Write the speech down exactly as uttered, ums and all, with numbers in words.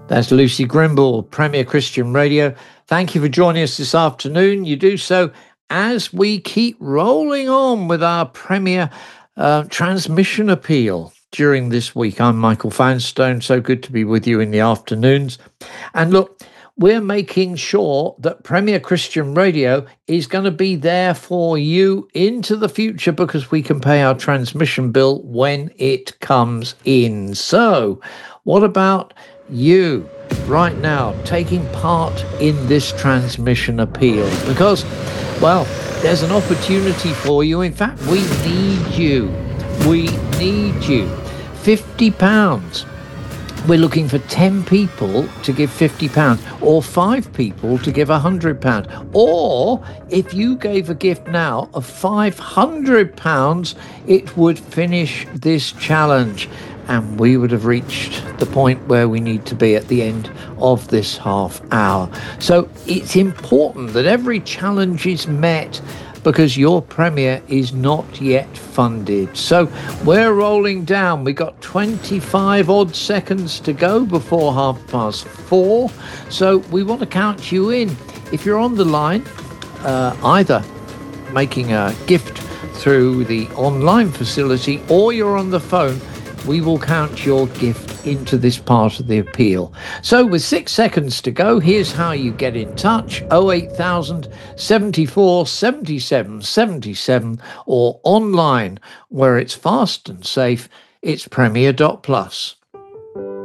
That's Lucy Grimble, Premier Christian Radio. Thank you for joining us this afternoon. You do so as we keep rolling on with our Premier uh, transmission appeal during this week. I'm Michael Fanstone. So good to be with you in the afternoons. And look, we're making sure that Premier Christian Radio is going to be there for you into the future because we can pay our transmission bill when it comes in. So what about you right now taking part in this transmission appeal? Because, well, there's an opportunity for you. In fact, we need you. We need you. fifty pounds. We're looking for ten people to give fifty pounds, or five people to give one hundred pounds. Or if you gave a gift now of five hundred pounds, it would finish this challenge. And we would have reached the point where we need to be at the end of this half hour. So it's important that every challenge is met because your Premier is not yet funded. So we're rolling down. We got twenty-five odd seconds to go before half past four. So we want to count you in. If you're on the line, uh, either making a gift through the online facility or you're on the phone, we will count your gift into this part of the appeal. So with six seconds to go, here's how you get in touch. oh eight thousand, seventy-four, seventy-seven, seventy-seven, or online where it's fast and safe, it's premier dot plus.